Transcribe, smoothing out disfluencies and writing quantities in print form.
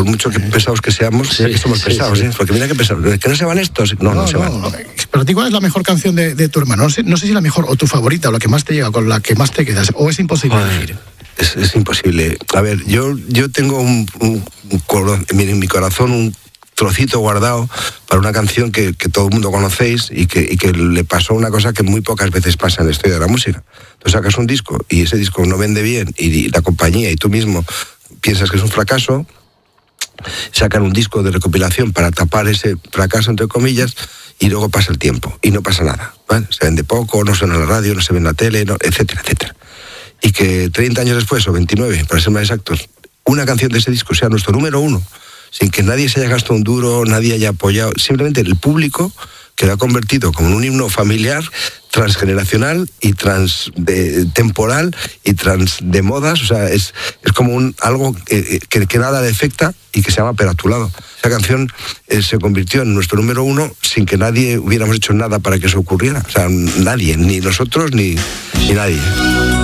por mucho que pesados que seamos, que somos pesados, ¿eh? Porque mira que pesados, que no se van estos, no se van. Pero ¿cuál es la mejor canción de tu hermano? No sé si la mejor o tu favorita, o la que más te llega, con la que más te quedas, o es imposible elegir. Es imposible. A ver, yo tengo en mi corazón un trocito guardado para una canción que todo el mundo conocéis y que le pasó una cosa que muy pocas veces pasa en la historia de la música. Tú sacas un disco y ese disco no vende bien y la compañía y tú mismo piensas que es un fracaso, sacan un disco de recopilación para tapar ese fracaso, entre comillas, y luego pasa el tiempo y no pasa nada, ¿vale? Se vende poco, no suena en la radio, no se ve en la tele, etcétera, etcétera. Y que 30 años después, o 29, para ser más exactos, una canción de ese disco sea nuestro número 1, sin que nadie se haya gastado un duro, nadie haya apoyado, simplemente el público que lo ha convertido como un himno familiar, transgeneracional y temporal y de modas, o sea, es como algo que nada le afecta y que se llama Pero a tu lado. Esa canción se convirtió en nuestro número 1 sin que nadie hubiéramos hecho nada para que eso ocurriera, o sea, nadie, ni nosotros ni nadie.